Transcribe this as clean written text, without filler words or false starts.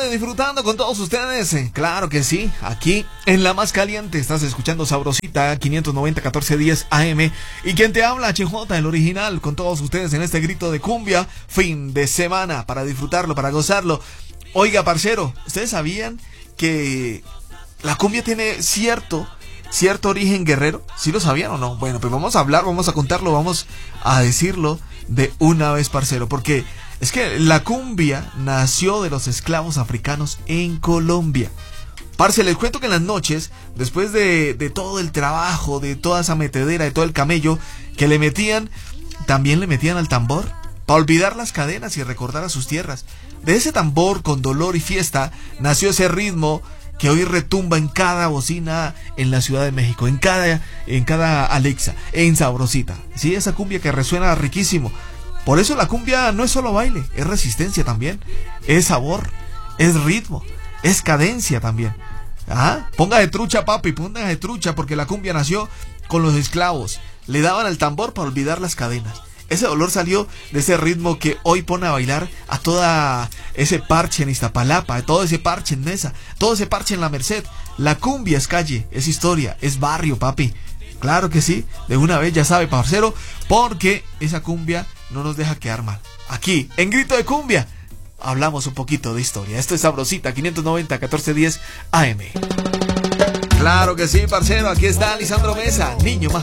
tarde disfrutando con todos ustedes. Claro que sí, aquí en la más caliente estás escuchando Sabrosita 590 1410 AM. Y quien te habla, HJ, el original, con todos ustedes en este grito de cumbia. Fin de semana para disfrutarlo, para gozarlo. Oiga, parcero, ¿ustedes sabían que la cumbia tiene cierto origen guerrero? ¿Sí lo sabían o no? Bueno, pues vamos a hablar, vamos a contarlo, vamos a decirlo de una vez, parcero, porque es que la cumbia nació de los esclavos africanos en Colombia. Parce, les cuento que en las noches, después de todo el trabajo, de toda esa metedera, de todo el camello que le metían, también le metían al tambor, para olvidar las cadenas y recordar a sus tierras. De ese tambor con dolor y fiesta nació ese ritmo que hoy retumba en cada bocina en la Ciudad de México, en cada Alexa, en Sabrosita. Sí, esa cumbia que resuena riquísimo. Por eso la cumbia no es solo baile, es resistencia también, es sabor, es ritmo, es cadencia también. Ponga de trucha, papi, ponga de trucha, porque la cumbia nació con los esclavos. Le daban al tambor para olvidar las cadenas. Ese dolor salió de ese ritmo que hoy pone a bailar a toda ese parche en Iztapalapa, todo ese parche en Nesa, todo ese parche en La Merced. La cumbia es calle, es historia, es barrio, papi. Claro que sí, de una vez ya sabe, parcero, porque esa cumbia no nos deja quedar mal. Aquí, en Grito de Cumbia, hablamos un poquito de historia. Esto es Sabrosita 590 1410 AM. Claro que sí, parcero, aquí está Lisandro Mesa, niño más